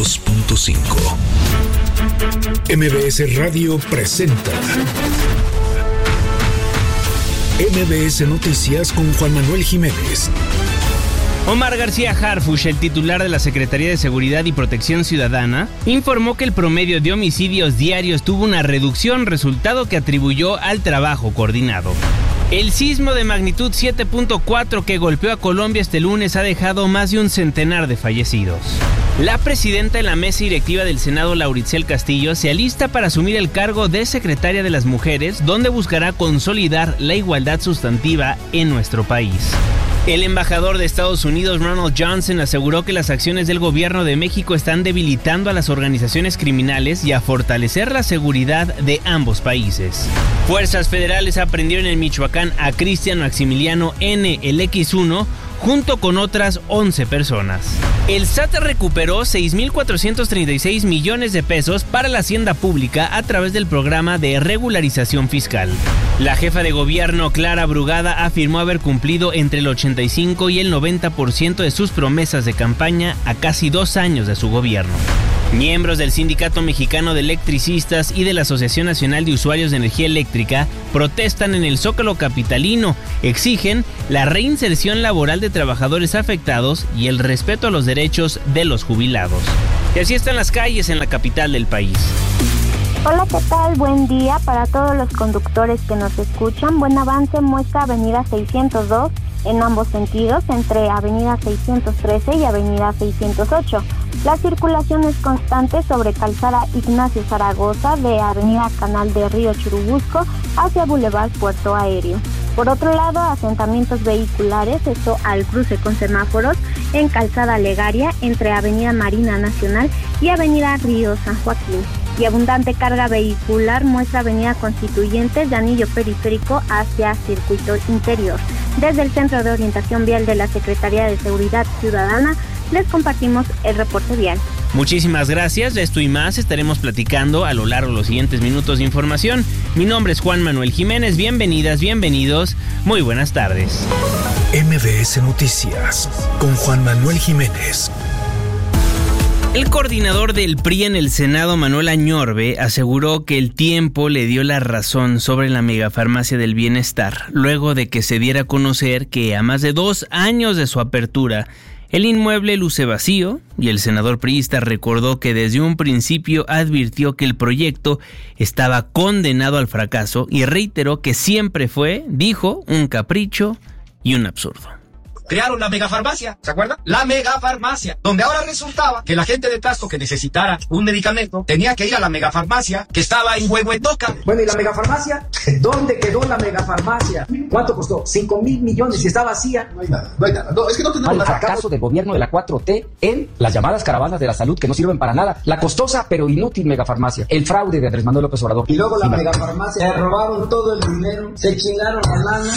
92.5. MBS Radio presenta MBS Noticias con Juan Manuel Jiménez. Omar García Harfuch, el titular de la Secretaría de Seguridad y Protección Ciudadana, informó que el promedio de homicidios diarios tuvo una reducción, resultado que atribuyó al trabajo coordinado. El sismo de magnitud 7.4 que golpeó a Colombia este lunes ha dejado más de un centenar de fallecidos. La presidenta de la mesa directiva del Senado, Lauricel Castillo, se alista para asumir el cargo de secretaria de las Mujeres, donde buscará consolidar la igualdad sustantiva en nuestro país. El embajador de Estados Unidos, Ronald Johnson, aseguró que las acciones del gobierno de México están debilitando a las organizaciones criminales y a fortalecer la seguridad de ambos países. Fuerzas federales aprendieron en Michoacán a Cristian Maximiliano N., el X1, junto con otras 11 personas. El SAT recuperó 6.436 millones de pesos para la hacienda pública a través del programa de regularización fiscal. La jefa de gobierno, Clara Brugada, afirmó haber cumplido entre el 85 y el 90% de sus promesas de campaña a casi 2 años de su gobierno. Miembros del Sindicato Mexicano de Electricistas y de la Asociación Nacional de Usuarios de Energía Eléctrica protestan en el Zócalo capitalino, exigen la reinserción laboral de trabajadores afectados y el respeto a los derechos de los jubilados. Y así están las calles en la capital del país. Hola, ¿qué tal? Buen día para todos los conductores que nos escuchan. Buen avance muestra Avenida 602 en ambos sentidos, entre Avenida 613 y Avenida 608. La circulación es constante sobre Calzada Ignacio Zaragoza de Avenida Canal de Río Churubusco hacia Boulevard Puerto Aéreo. Por otro lado, asentamientos vehiculares, esto al cruce con semáforos, en Calzada Legaria entre Avenida Marina Nacional y Avenida Río San Joaquín. Y abundante carga vehicular muestra Avenida Constituyentes de Anillo Periférico hacia Circuito Interior. Desde el Centro de Orientación Vial de la Secretaría de Seguridad Ciudadana, les compartimos el reporte vial. Muchísimas gracias, de esto y más estaremos platicando a lo largo de los siguientes minutos de información. Mi nombre es Juan Manuel Jiménez, bienvenidas, bienvenidos, muy buenas tardes. MBS Noticias con Juan Manuel Jiménez. El coordinador del PRI en el Senado, Manuel Añorbe, aseguró que el tiempo le dio la razón sobre la megafarmacia del bienestar, luego de que se diera a conocer que a más de 2 años de su apertura, el inmueble luce vacío, y el senador priista recordó que desde un principio advirtió que el proyecto estaba condenado al fracaso y reiteró que siempre fue, dijo, un capricho y un absurdo. Crearon la megafarmacia, ¿se acuerdan? La megafarmacia, donde ahora resultaba que la gente de Tasco que necesitara un medicamento tenía que ir a la megafarmacia que estaba en Huehuetoca. Bueno, ¿y la megafarmacia? ¿Dónde quedó la megafarmacia? ¿Cuánto costó? 5,000 millones y está vacía. No hay nada. No, es que no tenemos nada. El fracaso del gobierno de la 4T en las llamadas caravanas de la salud que no sirven para nada. La costosa pero inútil megafarmacia. El fraude de Andrés Manuel López Obrador. Y luego la megafarmacia, se robaron todo el dinero, se chingaron la lana.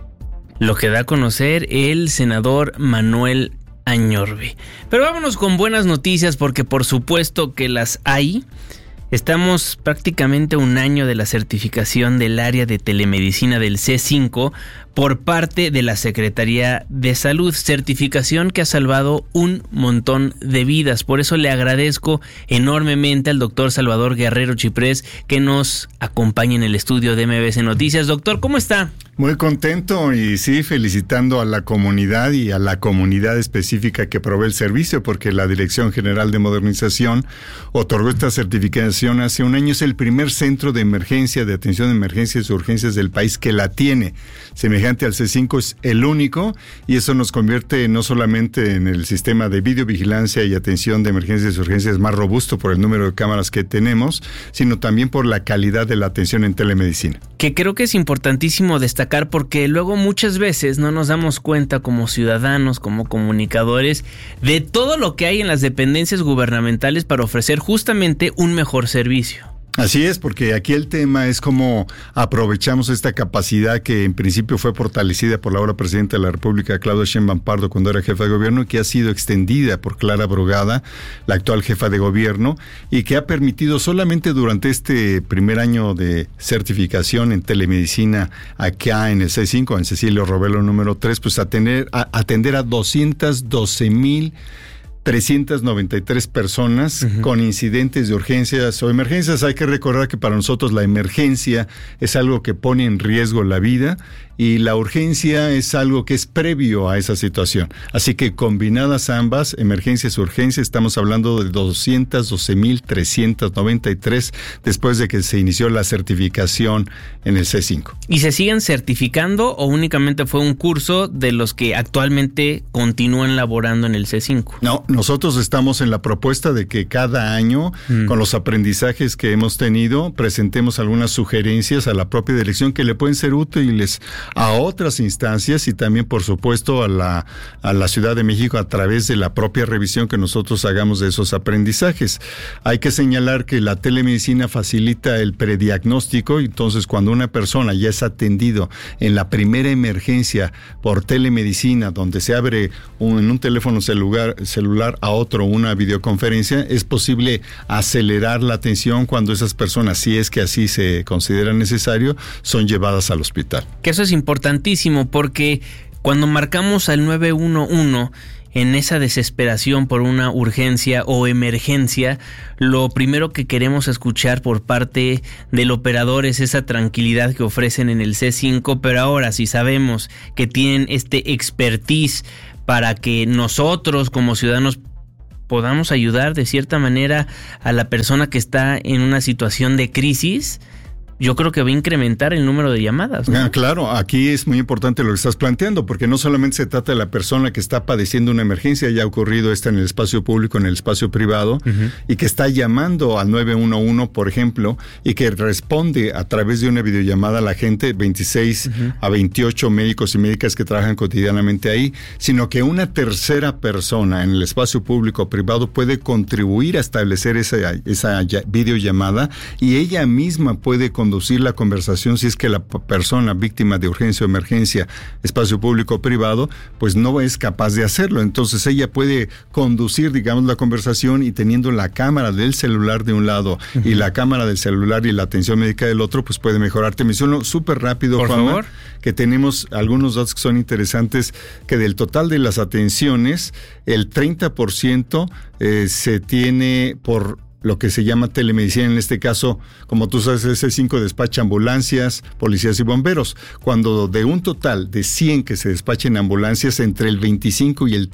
Lo que da a conocer el senador Manuel Añorbe. Pero vámonos con buenas noticias, porque por supuesto que las hay. Estamos prácticamente a 1 año de la certificación del área de telemedicina del C5 por parte de la Secretaría de Salud, certificación que ha salvado un montón de vidas. Por eso le agradezco enormemente al doctor Salvador Guerrero Chiprés que nos acompaña en el estudio de MBS Noticias. Doctor, ¿cómo está? Muy contento y sí, felicitando a la comunidad y a la comunidad específica que provee el servicio, porque la Dirección General de Modernización otorgó esta certificación hace 1 año. Es el primer centro de emergencia, de atención de emergencias y urgencias del país que la tiene. Semejante al C5 es el único, y eso nos convierte no solamente en el sistema de videovigilancia y atención de emergencias y urgencias más robusto por el número de cámaras que tenemos, sino también por la calidad de la atención en telemedicina. Que creo que es importantísimo destacar, porque luego muchas veces no nos damos cuenta como ciudadanos, como comunicadores, de todo lo que hay en las dependencias gubernamentales para ofrecer justamente un mejor servicio. Así es, porque aquí el tema es cómo aprovechamos esta capacidad que en principio fue fortalecida por la ahora presidenta de la República, Claudia Sheinbaum Pardo, cuando era jefa de gobierno, y que ha sido extendida por Clara Brugada, la actual jefa de gobierno, y que ha permitido solamente durante este primer año de certificación en telemedicina acá en el C5, en Cecilio Robelo número 3, pues atender a 212,000 393 personas con incidentes de urgencias o emergencias. Hay que recordar que para nosotros la emergencia es algo que pone en riesgo la vida y la urgencia es algo que es previo a esa situación. Así que combinadas ambas, emergencias y urgencias, estamos hablando de 212,393 después de que se inició la certificación en el C5. ¿Y se siguen certificando o únicamente fue un curso de los que actualmente continúan laborando en el C5? No, nosotros estamos en la propuesta de que cada año, con los aprendizajes que hemos tenido, presentemos algunas sugerencias a la propia dirección que le pueden ser útiles a otras instancias y también, por supuesto, a la Ciudad de México a través de la propia revisión que nosotros hagamos de esos aprendizajes. Hay que señalar que la telemedicina facilita el prediagnóstico, entonces cuando una persona ya es atendido en la primera emergencia por telemedicina, donde se abre en un teléfono celular a otro una videoconferencia, es posible acelerar la atención cuando esas personas, si es que así se considera necesario, son llevadas al hospital. Que eso es importantísimo porque cuando marcamos al 911 en esa desesperación por una urgencia o emergencia, lo primero que queremos escuchar por parte del operador es esa tranquilidad que ofrecen en el C5, pero ahora si sabemos que tienen este expertise para que nosotros como ciudadanos podamos ayudar de cierta manera a la persona que está en una situación de crisis, yo creo que va a incrementar el número de llamadas, ¿no? Claro, aquí es muy importante lo que estás planteando, porque no solamente se trata de la persona que está padeciendo una emergencia, ya ha ocurrido esta en el espacio público, en el espacio privado, y que está llamando al 911, por ejemplo, y que responde a través de una videollamada a la gente, 26 a 28 médicos y médicas que trabajan cotidianamente ahí, sino que una tercera persona en el espacio público o privado puede contribuir a establecer esa videollamada y ella misma puede conducir la conversación si es que la persona víctima de urgencia o emergencia, espacio público o privado, pues no es capaz de hacerlo. Entonces ella puede conducir, digamos, la conversación y teniendo la cámara del celular de un lado y la cámara del celular y la atención médica del otro, pues puede mejorar. Te menciono súper rápido, por Juanma, favor, que tenemos algunos datos que son interesantes, que del total de las atenciones, el 30% se tiene por lo que se llama telemedicina. En este caso, como tú sabes, el C5 despacha ambulancias, policías y bomberos. Cuando de un total de 100 que se despachen ambulancias, entre el 25 y el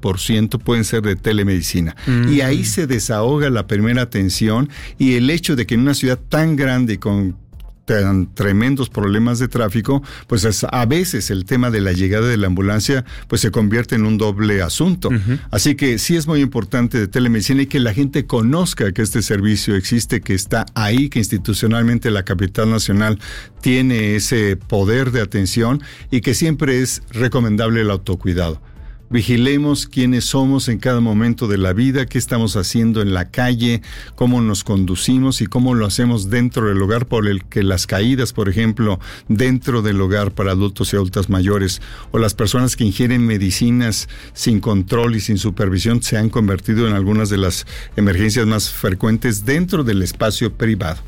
30% pueden ser de telemedicina. Y ahí se desahoga la primera atención, y el hecho de que en una ciudad tan grande y con tan tremendos problemas de tráfico, pues a veces el tema de la llegada de la ambulancia pues se convierte en un doble asunto. Así que sí es muy importante de telemedicina y que la gente conozca que este servicio existe, que está ahí, que institucionalmente la capital nacional tiene ese poder de atención y que siempre es recomendable el autocuidado. Vigilemos quiénes somos en cada momento de la vida, qué estamos haciendo en la calle, cómo nos conducimos y cómo lo hacemos dentro del hogar, por el que las caídas, por ejemplo, dentro del hogar para adultos y adultas mayores, o las personas que ingieren medicinas sin control y sin supervisión, se han convertido en algunas de las emergencias más frecuentes dentro del espacio privado.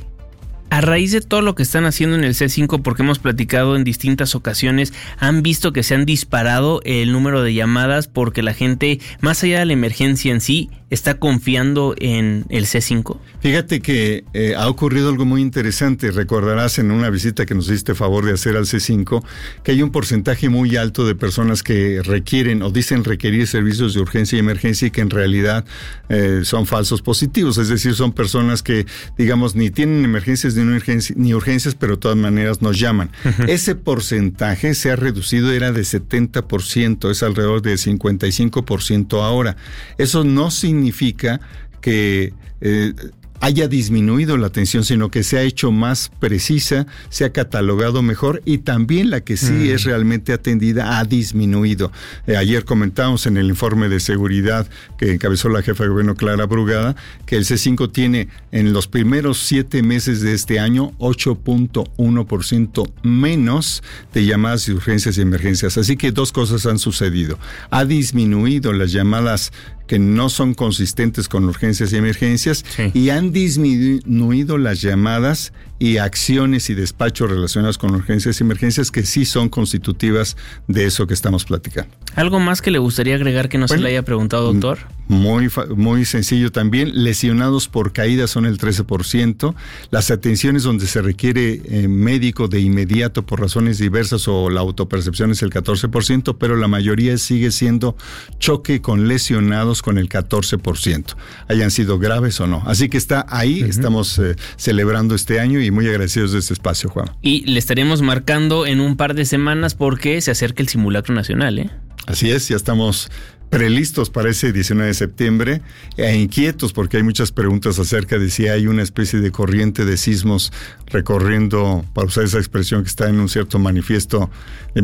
A raíz de todo lo que están haciendo en el C5, porque hemos platicado en distintas ocasiones, han visto que se han disparado el número de llamadas porque la gente, más allá de la emergencia en sí, está confiando en el C5. Fíjate que ha ocurrido algo muy interesante. Recordarás en una visita que nos hiciste favor de hacer al C5 que hay un porcentaje muy alto de personas que requieren o dicen requerir servicios de urgencia y emergencia y que en realidad son falsos positivos. Es decir, son personas que, digamos, ni tienen emergencias ni urgencias, pero de todas maneras nos llaman. Ese porcentaje se ha reducido, era de 70%, es alrededor de 55% ahora. Eso no significa que haya disminuido la atención, sino que se ha hecho más precisa, se ha catalogado mejor y también la que sí es realmente atendida ha disminuido. Ayer comentábamos en el informe de seguridad que encabezó la jefa de gobierno Clara Brugada que el C5 tiene en los primeros 7 meses de este año 8.1% menos de llamadas de urgencias y emergencias. Así que dos cosas han sucedido. Ha disminuido las llamadas que no son consistentes con urgencias y emergencias, y han disminuido las llamadas y acciones y despachos relacionados con urgencias y emergencias que sí son constitutivas de eso que estamos platicando. ¿Algo más que le gustaría agregar que no se le haya preguntado, doctor? Muy sencillo también. Lesionados por caída son el 13%. Las atenciones donde se requiere médico de inmediato por razones diversas o la autopercepción es el 14%, pero la mayoría sigue siendo choque con lesionados con el 14%, hayan sido graves o no. Así que está ahí, estamos celebrando este año y muy agradecidos de este espacio, Juan. Y le estaremos marcando en un par de semanas porque se acerca el simulacro nacional, ¿eh? Así es, ya estamos prelistos para ese 19 de septiembre e inquietos porque hay muchas preguntas acerca de si hay una especie de corriente de sismos recorriendo, para usar esa expresión que está en un cierto manifiesto de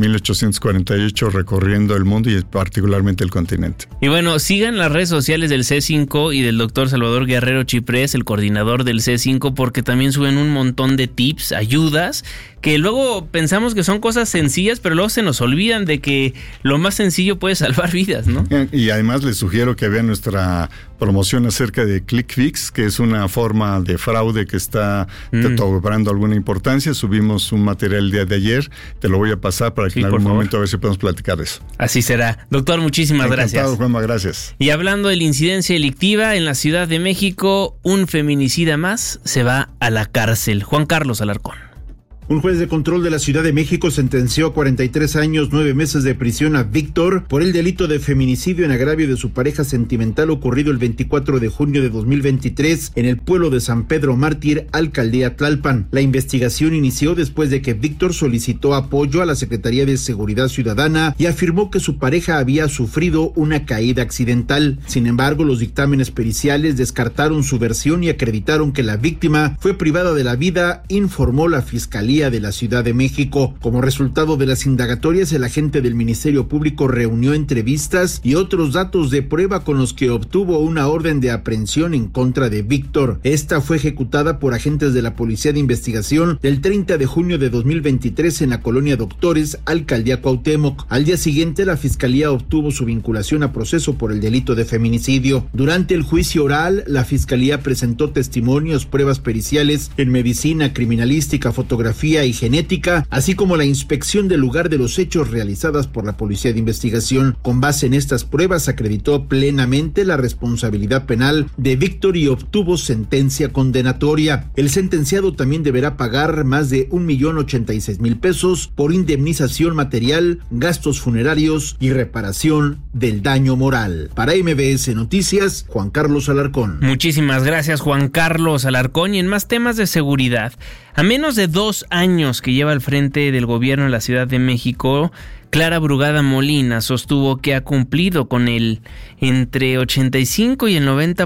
1848, recorriendo el mundo y particularmente el continente. Y bueno, sigan las redes sociales del C5 y del doctor Salvador Guerrero Chiprés, el coordinador del C5, porque también suben un montón de tips, ayudas, que luego pensamos que son cosas sencillas, pero luego se nos olvidan de que lo más sencillo puede salvar vidas, ¿no? Y además les sugiero que vean nuestra promoción acerca de ClickFix, que es una forma de fraude que está cobrando alguna importancia. Subimos un material el día de ayer, te lo voy a pasar para que en algún momento a ver si podemos platicar de eso. Así será. Doctor, muchísimas gracias. Encantado, Juanma, gracias. Y hablando de la incidencia delictiva en la Ciudad de México, un feminicida más se va a la cárcel. Juan Carlos Alarcón. Un juez de control de la Ciudad de México sentenció a 43 años, 9 meses de prisión a Víctor por el delito de feminicidio en agravio de su pareja sentimental ocurrido el 24 de junio de 2023 en el pueblo de San Pedro Mártir, alcaldía Tlalpan. La investigación inició después de que Víctor solicitó apoyo a la Secretaría de Seguridad Ciudadana y afirmó que su pareja había sufrido una caída accidental. Sin embargo, los dictámenes periciales descartaron su versión y acreditaron que la víctima fue privada de la vida, informó la Fiscalía de la Ciudad de México. Como resultado de las indagatorias, el agente del Ministerio Público reunió entrevistas y otros datos de prueba con los que obtuvo una orden de aprehensión en contra de Víctor. Esta fue ejecutada por agentes de la Policía de Investigación el 30 de junio de 2023 en la colonia Doctores, alcaldía Cuauhtémoc. Al día siguiente, la Fiscalía obtuvo su vinculación a proceso por el delito de feminicidio. Durante el juicio oral, la Fiscalía presentó testimonios, pruebas periciales en medicina, criminalística, fotografía y genética, así como la inspección del lugar de los hechos realizadas por la Policía de Investigación. Con base en estas pruebas, acreditó plenamente la responsabilidad penal de Víctor y obtuvo sentencia condenatoria. El sentenciado también deberá pagar más de 1,086,000 pesos por indemnización material, gastos funerarios y reparación del daño moral. Para MBS Noticias, Juan Carlos Alarcón. Muchísimas gracias, Juan Carlos Alarcón. Y en más temas de seguridad, a menos de 2 años que lleva al frente del gobierno en la Ciudad de México, Clara Brugada Molina sostuvo que ha cumplido con el entre 85 y el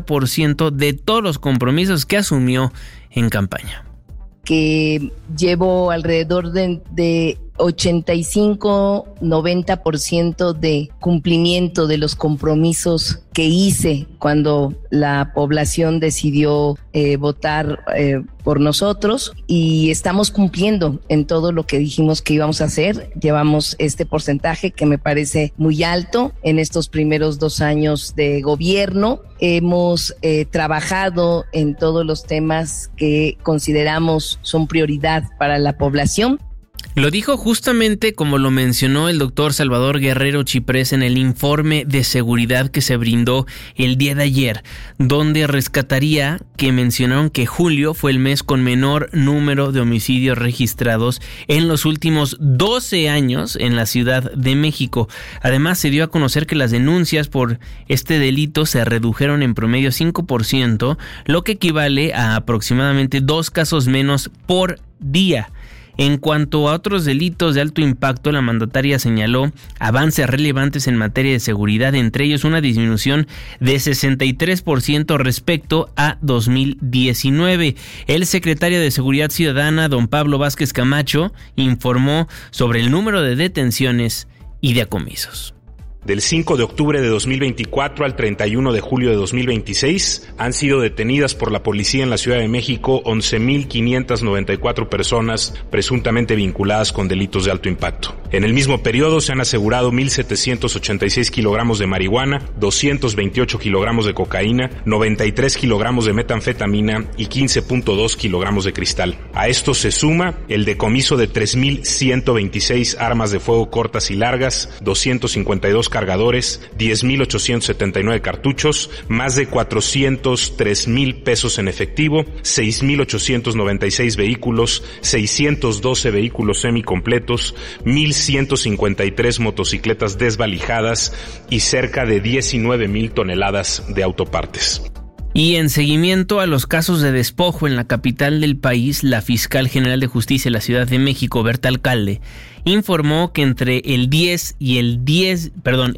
90% de todos los compromisos que asumió en campaña. Que llevo alrededor de 85-90% de cumplimiento de los compromisos que hice cuando la población decidió votar por nosotros, y estamos cumpliendo en todo lo que dijimos que íbamos a hacer. Llevamos este porcentaje que me parece muy alto en estos primeros 2 años de gobierno. Hemos trabajado en todos los temas que consideramos son prioridad para la población. Lo dijo justamente como lo mencionó el doctor Salvador Guerrero Chiprés en el informe de seguridad que se brindó el día de ayer, donde rescataría que mencionaron que julio fue el mes con menor número de homicidios registrados en los últimos 12 años en la Ciudad de México. Además, se dio a conocer que las denuncias por este delito se redujeron en promedio 5%, lo que equivale a aproximadamente 2 casos menos por día. En cuanto a otros delitos de alto impacto, la mandataria señaló avances relevantes en materia de seguridad, entre ellos una disminución de 63% respecto a 2019. El secretario de Seguridad Ciudadana, don Pablo Vázquez Camacho, informó sobre el número de detenciones y decomisos. Del 5 de octubre de 2024 al 31 de julio de 2026 han sido detenidas por la policía en la Ciudad de México 11,594 personas presuntamente vinculadas con delitos de alto impacto. En el mismo periodo se han asegurado 1,786 kilogramos de marihuana, 228 kilogramos de cocaína, 93 kilogramos de metanfetamina y 15,2 kilogramos de cristal. A esto se suma el decomiso de 3,126 armas de fuego cortas y largas, 252 cargadores, 10,879 cartuchos, más de 403,000 pesos en efectivo, 6,896 vehículos, 612 vehículos semicompletos, 1,153 motocicletas desvalijadas y cerca de 19,000 toneladas de autopartes. Y en seguimiento a los casos de despojo en la capital del país, la fiscal general de justicia de la Ciudad de México, Berta Alcalde, informó que entre el 6 y el 10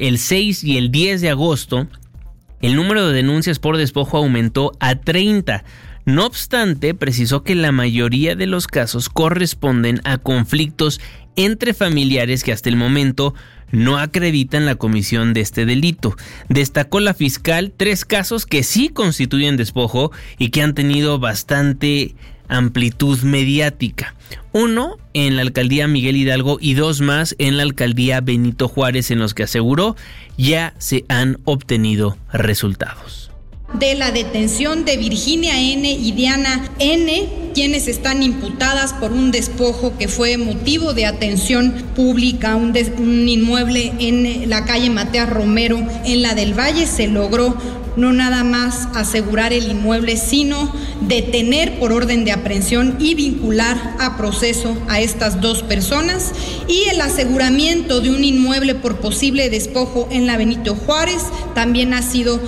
de agosto, el número de denuncias por despojo aumentó a 30. No obstante, precisó que la mayoría de los casos corresponden a conflictos entre familiares que hasta el momento no acreditan la comisión de este delito. Destacó la fiscal 3 casos que sí constituyen despojo y que han tenido bastante amplitud mediática. 1 en la alcaldía Miguel Hidalgo y 2 más en la alcaldía Benito Juárez, en los que aseguró ya se han obtenido resultados. De la detención de Virginia N. y Diana N., quienes están imputadas por un despojo que fue motivo de atención pública, un inmueble en la calle Mateas Romero, en la del Valle. Se logró no nada más asegurar el inmueble, sino detener por orden de aprehensión y vincular a proceso a estas 2 personas, y el aseguramiento de un inmueble por posible despojo en la Benito Juárez también ha sido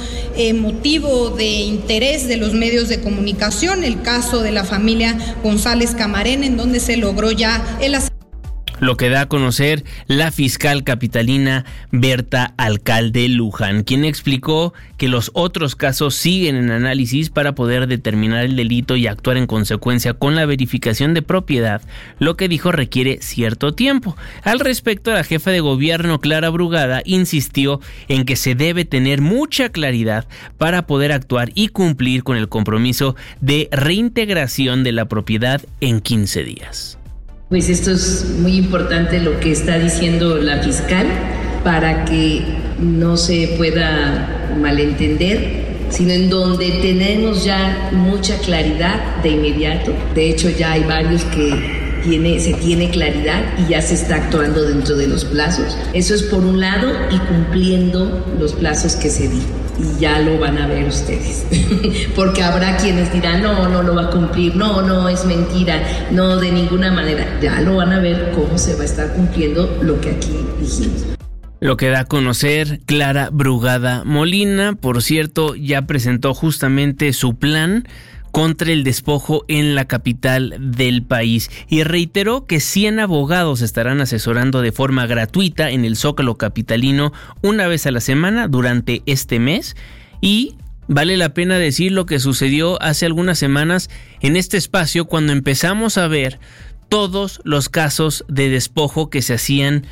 motivo de interés de los medios de comunicación, el caso de la familia González Camarena, en donde se logró ya el aseguramiento. Lo que da a conocer la fiscal capitalina Berta Alcalde Luján, quien explicó que los otros casos siguen en análisis para poder determinar el delito y actuar en consecuencia con la verificación de propiedad, lo que dijo requiere cierto tiempo. Al respecto, la jefa de gobierno, Clara Brugada, insistió en que se debe tener mucha claridad para poder actuar y cumplir con el compromiso de reintegración de la propiedad en 15 días. Pues esto es muy importante lo que está diciendo la fiscal para que no se pueda malentender, sino en donde tenemos ya mucha claridad de inmediato. De hecho, ya hay varios que se tiene claridad y ya se está actuando dentro de los plazos. Eso es por un lado, y cumpliendo los plazos que se di. Y ya lo van a ver ustedes. Porque habrá quienes dirán, no lo va a cumplir, no, es mentira, no, de ninguna manera. Ya lo van a ver cómo se va a estar cumpliendo lo que aquí dijimos. Lo que da a conocer Clara Brugada Molina, por cierto, ya presentó justamente su plan contra el despojo en la capital del país y reiteró que 100 abogados estarán asesorando de forma gratuita en el Zócalo capitalino una vez a la semana durante este mes. Y vale la pena decir lo que sucedió hace algunas semanas en este espacio, cuando empezamos a ver todos los casos de despojo que se hacían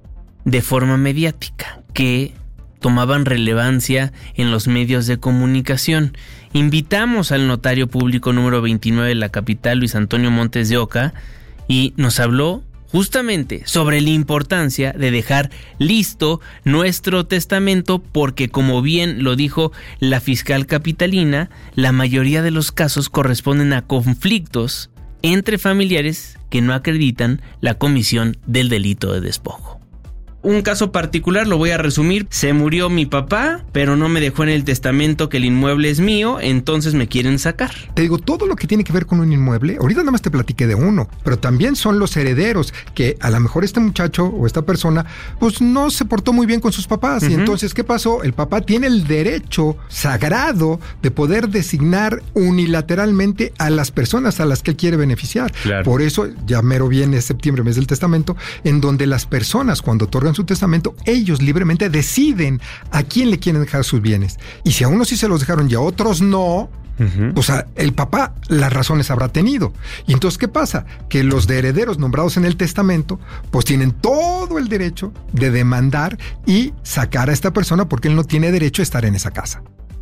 de forma mediática, que tomaban relevancia en los medios de comunicación. Invitamos al notario público número 29 de la capital, Luis Antonio Montes de Oca, y nos habló justamente sobre la importancia de dejar listo nuestro testamento, porque, como bien lo dijo la fiscal capitalina, la mayoría de los casos corresponden a conflictos entre familiares que no acreditan la comisión del delito de despojo. Un caso particular, lo voy a resumir: se murió mi papá, pero no me dejó en el testamento que el inmueble es mío, entonces me quieren sacar. Te digo, todo lo que tiene que ver con un inmueble, ahorita nada más te platiqué de uno, pero también son los herederos, que a lo mejor este muchacho o esta persona pues no se portó muy bien con sus papás. Y entonces, ¿qué pasó? El papá tiene el derecho sagrado de poder designar unilateralmente a las personas a las que él quiere beneficiar. Claro. Por eso ya mero viene septiembre, mes del testamento, en donde las personas, cuando otorgan su testamento, ellos libremente deciden a quién le quieren dejar sus bienes. Y si a unos sí se los dejaron y a otros no, O sea, el papá las razones habrá tenido. Y entonces, ¿qué pasa? Que los de herederos nombrados en el testamento, pues tienen todo el derecho de demandar y sacar a esta persona porque él no tiene derecho a estar en esa casa.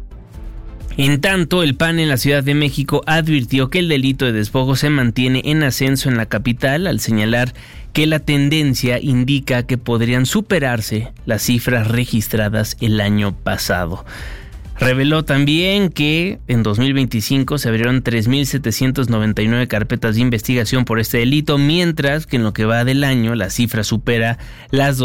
En tanto, el PAN en la Ciudad de México advirtió que el delito de despojo se mantiene en ascenso en la capital, al señalar que la tendencia indica que podrían superarse las cifras registradas el año pasado. Reveló también que en 2025 se abrieron 3.799 carpetas de investigación por este delito, mientras que en lo que va del año la cifra supera las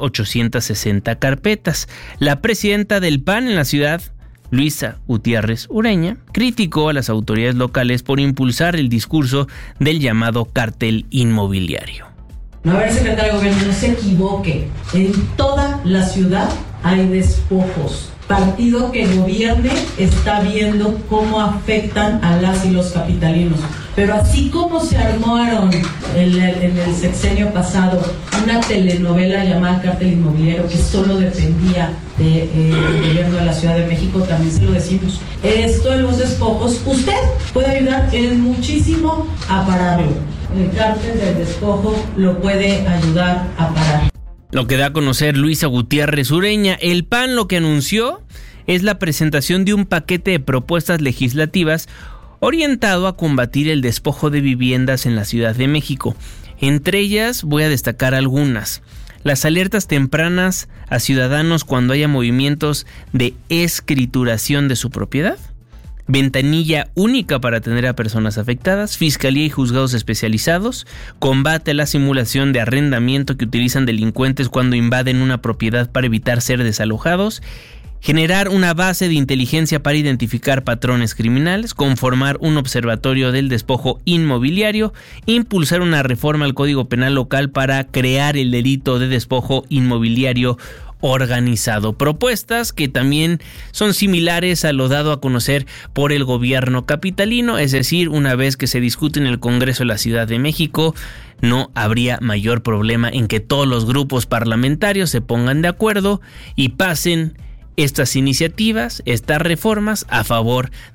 2.860 carpetas. La presidenta del PAN en la ciudad, Luisa Gutiérrez Ureña, criticó a las autoridades locales por impulsar el discurso del llamado cártel inmobiliario. A ver, secretario de Gobierno, no se equivoque. En toda la ciudad hay despojos. Partido que gobierne está viendo cómo afectan a las y los capitalinos. Pero así como se armaron en el sexenio pasado una telenovela llamada Cártel Inmobiliario que solo dependía del gobierno de la Ciudad de México, también se lo decimos. Esto de los despojos, usted puede ayudar en muchísimo a pararlo. El cártel del despojo lo puede ayudar a parar. Lo que da a conocer Luisa Gutiérrez Ureña, el PAN lo que anunció es la presentación de un paquete de propuestas legislativas orientado a combatir el despojo de viviendas en la Ciudad de México. Entre ellas voy a destacar algunas. Las alertas tempranas a ciudadanos cuando haya movimientos de escrituración de su propiedad. Ventanilla única para atender a personas afectadas, fiscalía y juzgados especializados, combate a la simulación de arrendamiento que utilizan delincuentes cuando invaden una propiedad para evitar ser desalojados, generar una base de inteligencia para identificar patrones criminales, conformar un observatorio del despojo inmobiliario, impulsar una reforma al Código Penal local para crear el delito de despojo inmobiliario organizado. Propuestas que también son similares a lo dado a conocer por el gobierno capitalino, es decir, una vez que se discute en el Congreso de la Ciudad de México, no habría mayor problema en que todos los grupos parlamentarios se pongan de acuerdo y pasen estas iniciativas, estas reformas a favor